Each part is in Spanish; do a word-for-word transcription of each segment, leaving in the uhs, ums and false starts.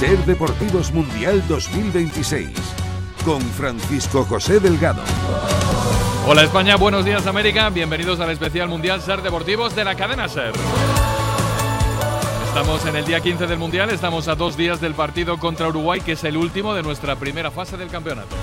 Ser Deportivos Mundial dos mil veintiséis, con Francisco José Delgado. Hola España, buenos días América, bienvenidos al especial Mundial Ser Deportivos de la cadena Ser. Estamos en el día quince del Mundial, estamos a dos días del partido contra Uruguay, que es el último de nuestra primera fase del campeonato.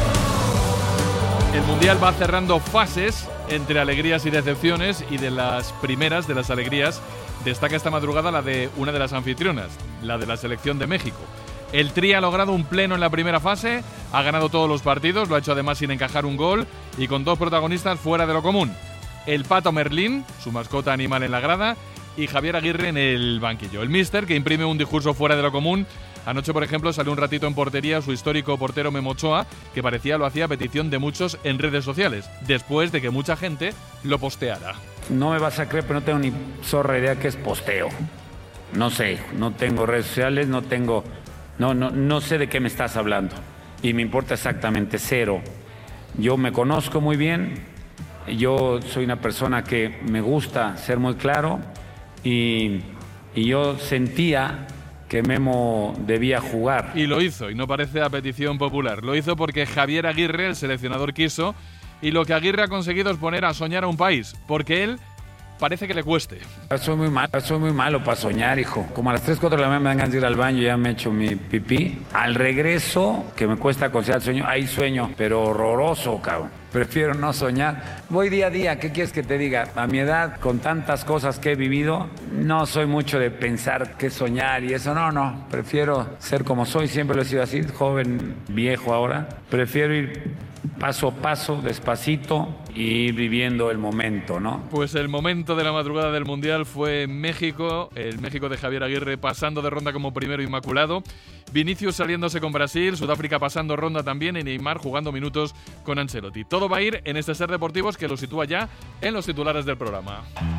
El Mundial va cerrando fases entre alegrías y decepciones, y de las primeras de las alegrías destaca esta madrugada la de una de las anfitrionas, la de la selección de México. El Tri ha logrado un pleno en la primera fase, ha ganado todos los partidos, lo ha hecho además sin encajar un gol y con dos protagonistas fuera de lo común. El Pato Merlín, su mascota animal en la grada, y Javier Aguirre en el banquillo. El míster, que imprime un discurso fuera de lo común. Anoche, por ejemplo, salió un ratito en portería su histórico portero Memo Ochoa, que parecía lo hacía a petición de muchos en redes sociales, después de que mucha gente lo posteara. No me vas a creer, pero no tengo ni zorra idea que es posteo. No sé, no tengo redes sociales, no tengo... No, no, no sé de qué me estás hablando. Y me importa exactamente cero. Yo me conozco muy bien, yo soy una persona que me gusta ser muy claro, y, y yo sentía que Memo debía jugar. Y lo hizo, y no parece a petición popular. Lo hizo porque Javier Aguirre, el seleccionador, quiso, y lo que Aguirre ha conseguido es poner a soñar a un país, porque él parece que le cueste. Soy muy malo, soy muy malo para soñar, hijo. Como a las tres, cuatro de la mañana me dan ganas de ir al baño, ya me he hecho mi pipí. Al regreso, que me cuesta conciliar el sueño, ahí sueño, pero horroroso, cabrón. Prefiero no soñar. Voy día a día, ¿qué quieres que te diga? A mi edad, con tantas cosas que he vivido, no soy mucho de pensar que soñar y eso. No, no. Prefiero ser como soy, siempre lo he sido así, joven, viejo ahora. Prefiero ir paso a paso, despacito, y ir viviendo el momento, ¿no? Pues el momento de la madrugada del Mundial fue México, el México de Javier Aguirre pasando de ronda como primero inmaculado, Vinicius saliéndose con Brasil, Sudáfrica pasando ronda también y Neymar jugando minutos con Ancelotti. Todo va a ir en este Ser Deportivos, que lo sitúa ya en los titulares del programa.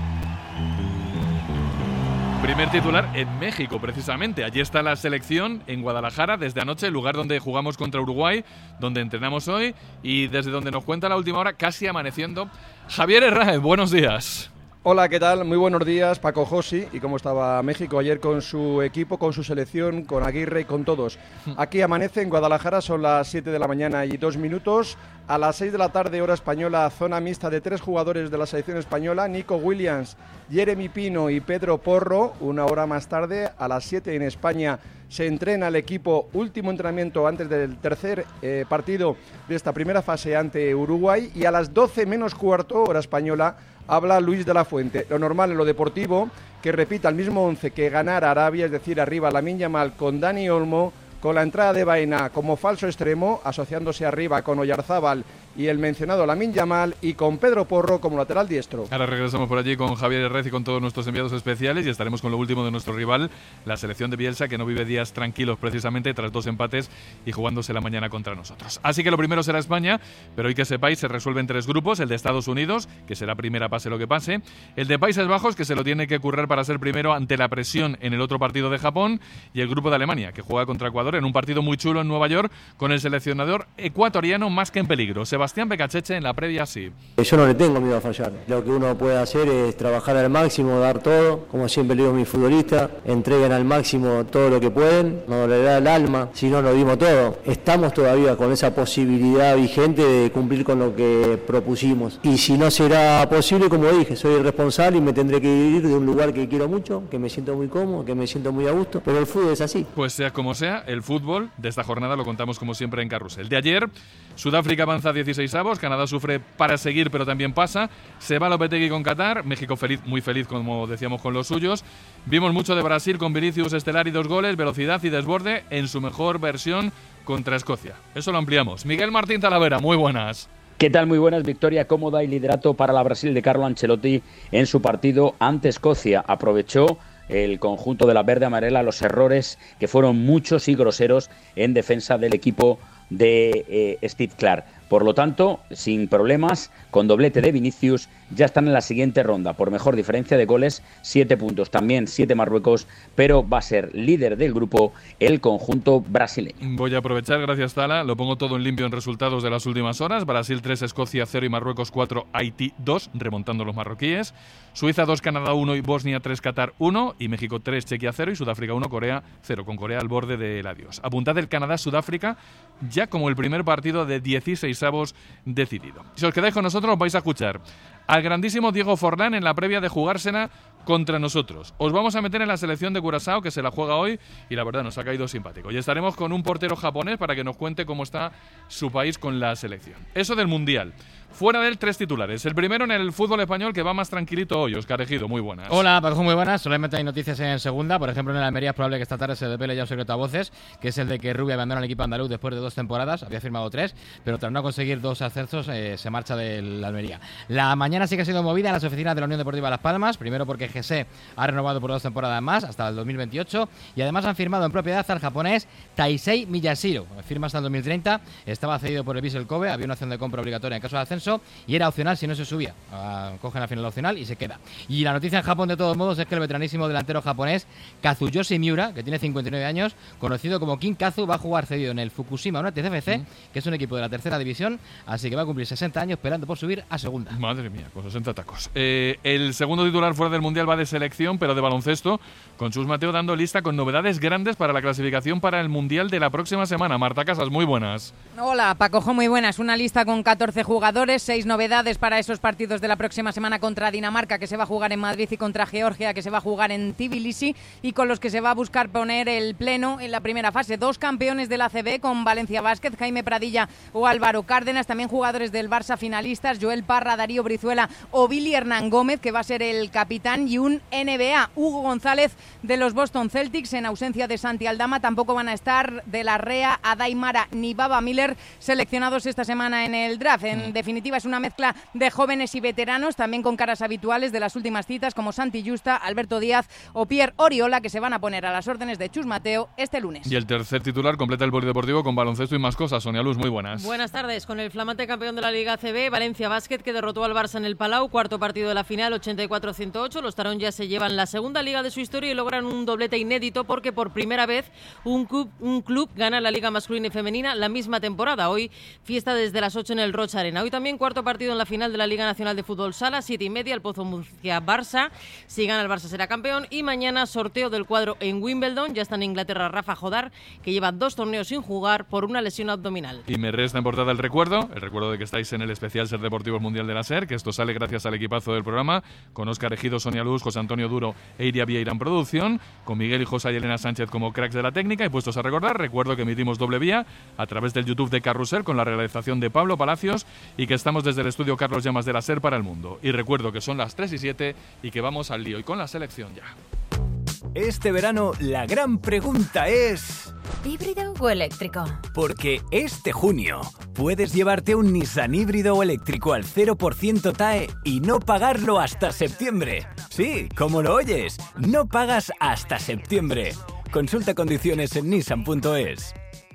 Primer titular en México, precisamente. Allí está la selección en Guadalajara desde anoche, el lugar donde jugamos contra Uruguay, donde entrenamos hoy y desde donde nos cuenta la última hora, casi amaneciendo, Javier Herráez. Buenos días. Hola, ¿qué tal? Muy buenos días, Paco Josi. ¿Y cómo estaba México ayer con su equipo, con su selección, con Aguirre y con todos? Aquí amanece en Guadalajara, son las siete de la mañana y dos minutos. A las seis de la tarde, hora española, zona mixta de tres jugadores de la selección española, Nico Williams, Jeremy Pino y Pedro Porro. Una hora más tarde, a las siete en España, se entrena el equipo, último entrenamiento antes del tercer eh, partido de esta primera fase ante Uruguay. Y a las doce menos cuarto, hora española, habla Luis de la Fuente. Lo normal en lo deportivo, que repita el mismo once que ganara Arabia, es decir, arriba Lamine Yamal con Dani Olmo, con la entrada de Baena como falso extremo, asociándose arriba con Oyarzábal y el mencionado Lamine Yamal, y con Pedro Porro como lateral diestro. Ahora regresamos por allí con Javier Herráez y con todos nuestros enviados especiales, y estaremos con lo último de nuestro rival, la selección de Bielsa, que no vive días tranquilos precisamente tras dos empates y jugándose la mañana contra nosotros. Así que lo primero será España, pero hoy, que sepáis, se resuelve en tres grupos: el de Estados Unidos, que será primera pase lo que pase, el de Países Bajos, que se lo tiene que currar para ser primero ante la presión en el otro partido de Japón, y el grupo de Alemania, que juega contra Ecuador en un partido muy chulo en Nueva York, con el seleccionador ecuatoriano más que en peligro. Sebastián Becacheche en la previa, sí. Yo no le tengo miedo a fallar. Lo que uno puede hacer es trabajar al máximo, dar todo. Como siempre le digo a mis futbolistas, entreguen al máximo todo lo que pueden. No dolerá el alma si no lo dimos todo. Estamos todavía con esa posibilidad vigente de cumplir con lo que propusimos. Y si no será posible, como dije, soy el responsable y me tendré que ir de un lugar que quiero mucho, que me siento muy cómodo, que me siento muy a gusto. Pero el fútbol es así. Pues sea como sea, el fútbol de esta jornada lo contamos como siempre en Carrusel. De ayer, Sudáfrica avanza a dieciseisavos, Canadá sufre para seguir pero también pasa, se va Lopetegui con Qatar, México feliz, muy feliz como decíamos con los suyos. Vimos mucho de Brasil con Vinicius estelar y dos goles, velocidad y desborde en su mejor versión contra Escocia. Eso lo ampliamos. Miguel Martín Talavera, muy buenas. ¿Qué tal? Muy buenas. Victoria cómoda y liderato para la Brasil de Carlo Ancelotti en su partido ante Escocia. Aprovechó el conjunto de la verde amarela los errores, que fueron muchos y groseros, en defensa del equipo de eh, Steve Clark. Por lo tanto, sin problemas, con doblete de Vinicius, ya están en la siguiente ronda. Por mejor diferencia de goles, siete puntos, también siete Marruecos, pero va a ser líder del grupo el conjunto brasileño. Voy a aprovechar, gracias Tala, lo pongo todo en limpio en resultados de las últimas horas. Brasil tres, Escocia cero y Marruecos cuatro, Haití dos, remontando los marroquíes. Suiza dos, Canadá uno y Bosnia tres, Qatar uno. Y México tres, Chequia cero y Sudáfrica uno, Corea cero, con Corea al borde del adiós. Apuntad el Canadá-Sudáfrica ya como el primer partido de dieciseisavos decidido. Si os quedáis con nosotros vais a escuchar al grandísimo Diego Forlán en la previa de jugársela contra nosotros. Os vamos a meter en la selección de Curazao, que se la juega hoy, y la verdad nos ha caído simpático. Y estaremos con un portero japonés para que nos cuente cómo está su país con la selección. Eso del Mundial. Fuera de él, tres titulares. El primero en el fútbol español, que va más tranquilito hoy. Óscar Ejido, muy buenas. Hola, Paco, muy buenas. Solamente hay noticias en segunda. Por ejemplo, en el Almería es probable que esta tarde se desvele ya un secreto a voces, que es el de que Rubio abandona el equipo andaluz después de dos temporadas. Había firmado tres, pero tras no conseguir dos ascensos, eh, se marcha del Almería. La mañana sí que ha sido movida en las oficinas de la Unión Deportiva Las Palmas. Primero porque G S ha renovado por dos temporadas más, hasta el dos mil veintiocho. Y además han firmado en propiedad al japonés Taisei Miyashiro. Firma hasta el dos mil treinta. Estaba cedido por el Vissel Kobe. Había una opción de compra obligatoria en caso de ascenso y era opcional si no se subía. Uh, cogen al final opcional y se queda. Y la noticia en Japón, de todos modos, es que el veteranísimo delantero japonés Kazuyoshi Miura, que tiene cincuenta y nueve años, conocido como King Kazu, va a jugar cedido en el Fukushima United F C, mm. que es un equipo de la tercera división, así que va a cumplir sesenta años esperando por subir a segunda. Madre mía, con sesenta tacos. Eh, el segundo titular fuera del Mundial va de selección, pero de baloncesto, con Chus Mateo dando lista con novedades grandes para la clasificación para el Mundial de la próxima semana. Marta Casas, muy buenas. Hola, Pacojo, muy buenas. Una lista con catorce jugadores, seis novedades para esos partidos de la próxima semana contra Dinamarca, que se va a jugar en Madrid, y contra Georgia, que se va a jugar en Tbilisi, y con los que se va a buscar poner el pleno en la primera fase. Dos campeones de la A C B con Valencia Basket, Jaime Pradilla o Álvaro Cárdenas, también jugadores del Barça finalistas, Joel Parra, Darío Brizuela o Billy Hernán Gómez, que va a ser el capitán, y un N B A, Hugo González de los Boston Celtics, en ausencia de Santi Aldama. Tampoco van a estar de la Rea, Adai Mara ni Baba Miller, seleccionados esta semana en el draft. En definitiva, es una mezcla de jóvenes y veteranos, también con caras habituales de las últimas citas como Santi Justa, Alberto Díaz o Pierre Oriola, que se van a poner a las órdenes de Chus Mateo este lunes. Y el tercer titular completa el polideportivo con baloncesto y más cosas. Sonia Luz, muy buenas. Buenas tardes. Con el flamante campeón de la Liga A C B, Valencia Basket, que derrotó al Barça en el Palau, cuarto partido de la final, ochenta y cuatro a ciento ocho. Los Tarón ya se llevan la segunda liga de su historia y logran un doblete inédito, porque por primera vez un club, un club gana la Liga masculina y femenina la misma temporada. Hoy fiesta desde las ocho en el Rocha Arena. Hoy también cuarto partido en la final de la Liga Nacional de Fútbol Sala, siete y media, el Pozo Murcia-Barça. Si gana el Barça será campeón. Y mañana sorteo del cuadro en Wimbledon. Ya está en Inglaterra Rafa Jodar, que lleva dos torneos sin jugar por una lesión abdominal. Y me resta en portada el recuerdo, el recuerdo de que estáis en el especial Ser Deportivos Mundial de la SER, que esto sale gracias al equipazo del programa, con Óscar Ejido, Sonia Luz, José Antonio Duro e Iria Vieira en producción, con Miguel y José y Elena Sánchez como cracks de la técnica. Y puestos a recordar, recuerdo que emitimos doble vía a través del YouTube de Carrusel con la realización de Pablo Palacios, y que estamos desde el estudio Carlos Llamas de la SER para el mundo. Y recuerdo que son las tres y siete y que vamos al lío y con la selección ya. Este verano la gran pregunta es... ¿híbrido o eléctrico? Porque este junio puedes llevarte un Nissan híbrido o eléctrico al cero por ciento T A E y no pagarlo hasta septiembre. Sí, como lo oyes, no pagas hasta septiembre. Consulta condiciones en nissan punto es.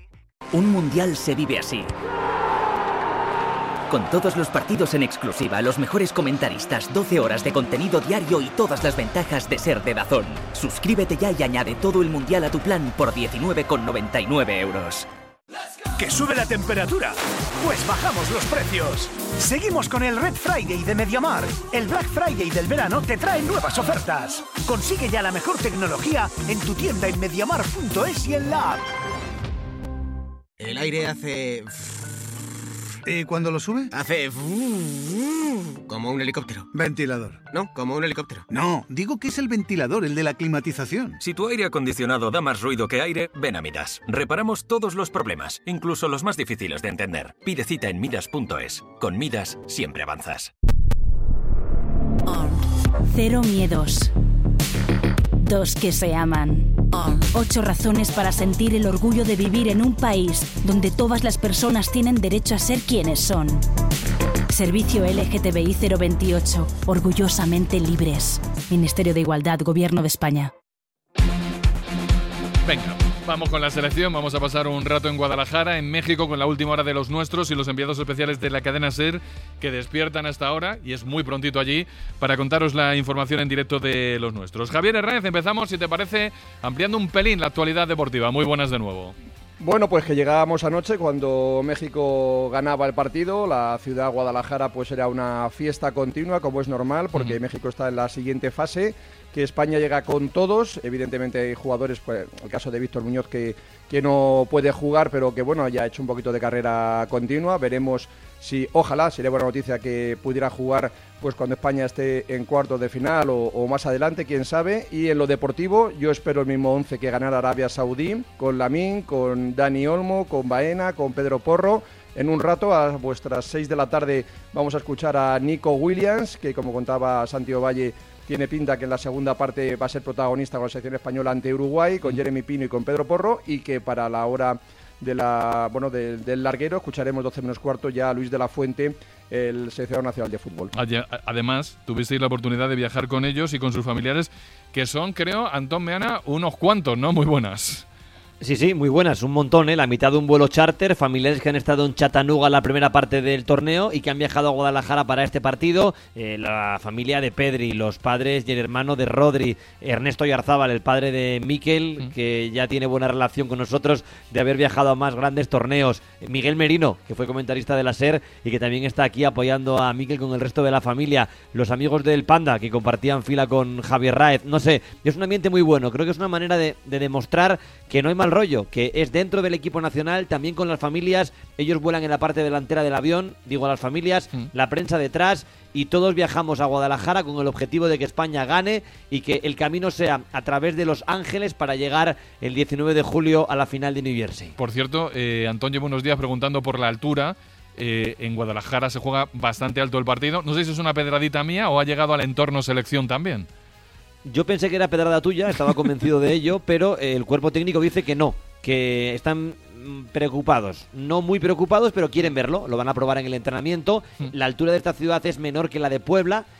Un mundial se vive así. Con todos los partidos en exclusiva, los mejores comentaristas, doce horas de contenido diario y todas las ventajas de ser de DAZN. Suscríbete ya y añade todo el mundial a tu plan por diecinueve con noventa y nueve euros. ¿Que sube la temperatura? Pues bajamos los precios. Seguimos con el Red Friday de MediaMarkt. El Black Friday del verano te trae nuevas ofertas. Consigue ya la mejor tecnología en tu tienda en mediamarkt punto es y en la app. El aire hace... ¿Y cuando lo sube? Hace... como un helicóptero. Ventilador. No, como un helicóptero. No, digo que es el ventilador, el de la climatización. Si tu aire acondicionado da más ruido que aire, ven a Midas. Reparamos todos los problemas, incluso los más difíciles de entender. Pide cita en midas punto es. Con Midas siempre avanzas. Cero miedos. Dos que se aman. Ocho razones para sentir el orgullo de vivir en un país donde todas las personas tienen derecho a ser quienes son. Servicio L G T B I cero veintiocho. Orgullosamente libres. Ministerio de Igualdad, Gobierno de España. Venga, vamos con la selección, vamos a pasar un rato en Guadalajara, en México, con la última hora de los nuestros y los enviados especiales de la cadena SER que despiertan hasta ahora, y es muy prontito allí, para contaros la información en directo de los nuestros. Javier Hernández, empezamos, si te parece, ampliando un pelín la actualidad deportiva. Muy buenas de nuevo. Bueno, pues que llegábamos anoche cuando México ganaba el partido, la ciudad Guadalajara pues era una fiesta continua, como es normal, porque uh-huh. México está en la siguiente fase, que España llega con todos, evidentemente hay jugadores, pues el caso de Víctor Muñoz que, que no puede jugar, pero que bueno, ya ha hecho un poquito de carrera continua, veremos si, ojalá, sería buena noticia que pudiera jugar pues cuando España esté en cuartos de final o, o más adelante, quién sabe. Y en lo deportivo, yo espero el mismo once que ganara Arabia Saudí, con Lamine, con Dani Olmo, con Baena, con Pedro Porro. En un rato, a vuestras seis de la tarde, vamos a escuchar a Nico Williams, que como contaba Santiago Valle, tiene pinta que en la segunda parte va a ser protagonista con la selección española ante Uruguay, con Jeremy Pino y con Pedro Porro, y que para la hora de la bueno de, del larguero escucharemos doce menos cuarto ya a Luis de la Fuente, el seleccionador nacional de fútbol. Además, tuvisteis la oportunidad de viajar con ellos y con sus familiares, que son, creo, Antón Meana, unos cuantos, ¿no? Muy buenas. Sí, sí, muy buenas, un montón, ¿eh? La mitad de un vuelo charter, familiares que han estado en Chattanooga la primera parte del torneo y que han viajado a Guadalajara para este partido. Eh, la familia de Pedri, los padres y el hermano de Rodri, Ernesto Oyarzábal, el padre de Mikel, mm. que ya tiene buena relación con nosotros de haber viajado a más grandes torneos. Miguel Merino, que fue comentarista de la SER y que también está aquí apoyando a Mikel con el resto de la familia. Los amigos del Panda, que compartían fila con Javier Raez. No sé, es un ambiente muy bueno. Creo que es una manera de, de demostrar que no hay mal rollo, que es dentro del equipo nacional, también con las familias. Ellos vuelan en la parte delantera del avión, digo a las familias, mm. la prensa detrás, y todos viajamos a Guadalajara con el objetivo de que España gane y que el camino sea a través de Los Ángeles para llegar el diecinueve de julio a la final de New Jersey. Por cierto, eh, Antón lleva unos días preguntando por la altura. Eh, en Guadalajara se juega bastante alto el partido. No sé si es una pedradita mía o ha llegado al entorno selección también. Yo pensé que era pedrada tuya, estaba convencido de ello, pero el cuerpo técnico dice que no, que están preocupados, no muy preocupados, pero quieren verlo, lo van a probar en el entrenamiento. La altura de esta ciudad es menor que la de Puebla